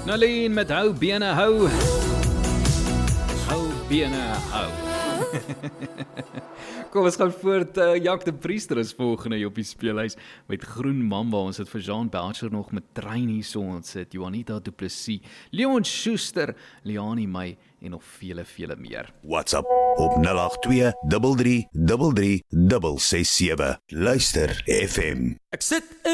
Nalien met hou bene hou. Hou bene hou. Kom ons gaan voort. Jacques de Priester is volgende op die speelhuis met Groen Mamba. Ons het vir Jean Belcher nog met Trein hierso. Ons het Juanita Du Plessis, Leon Schuster, Liani May en nog vele, vele meer. WhatsApp op 082 33 33 667. Luister FM. Ek sit